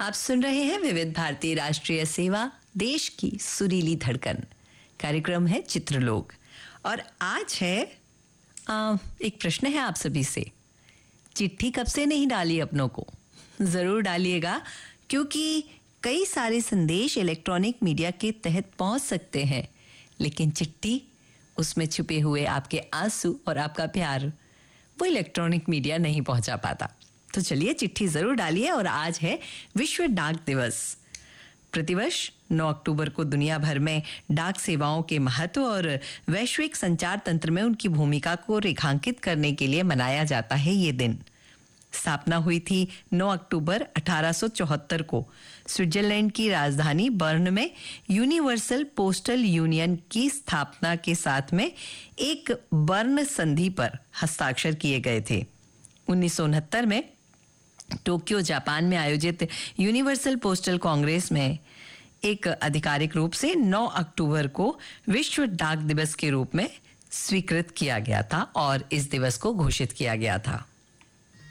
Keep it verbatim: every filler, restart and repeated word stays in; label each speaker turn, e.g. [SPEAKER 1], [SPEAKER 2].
[SPEAKER 1] आप सुन रहे हैं विविध भारती राष्ट्रीय सेवा, देश की सुरीली धड़कन। कार्यक्रम है चित्रलोक और आज है आ, एक प्रश्न है आप सभी से। चिट्ठी कब से नहीं डाली अपनों को? जरूर डालिएगा, क्योंकि कई सारे संदेश इलेक्ट्रॉनिक मीडिया के तहत पहुंच सकते हैं, लेकिन चिट्ठी, उसमें छुपे हुए आपके आंसू और आपका प्यार, वो इलेक्ट्रॉनिक मीडिया नहीं पहुंचा पाता। तो चलिए चिट्ठी जरूर डालिए। और आज है विश्व डाक दिवस। प्रतिवर्ष नौ अक्टूबर को दुनिया भर में डाक सेवाओं के महत्व और वैश्विक संचार तंत्र में उनकी भूमिका को रेखांकित करने के लिए मनाया जाता है ये दिन। स्थापना हुई थी नौ अक्टूबर अठारह सौ चौहत्तर को स्विट्जरलैंड की राजधानी बर्न में यूनिवर्सल पोस्टल यूनियन की स्थापना के साथ में एक बर्न संधि पर हस्ताक्षर किए गए थे। उन्नीस सौ उनहत्तर में टोक्यो जापान में आयोजित यूनिवर्सल पोस्टल कांग्रेस में एक आधिकारिक रूप से नौ अक्टूबर को विश्व डाक दिवस के रूप में स्वीकृत किया गया था और इस दिवस को घोषित किया गया था।